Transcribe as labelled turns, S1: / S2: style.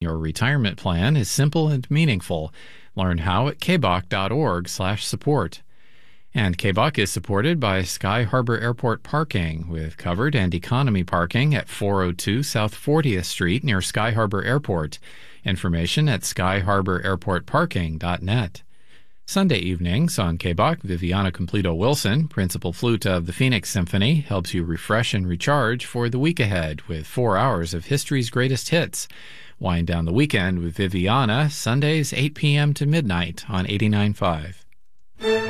S1: Your retirement plan is simple and meaningful. Learn how at kbok.org/support. And KBOK is supported by Sky Harbor Airport Parking, with covered and economy parking at 402 South 40th Street near Sky Harbor Airport. Information at skyharbораirportparking.net. Sunday evenings on KBOK, Viviana Completo-Wilson, principal flute of the Phoenix Symphony, helps you refresh and recharge for the week ahead with 4 hours of history's greatest hits. Wind down the weekend with Viviana, Sundays 8 p.m. to midnight on 89.5.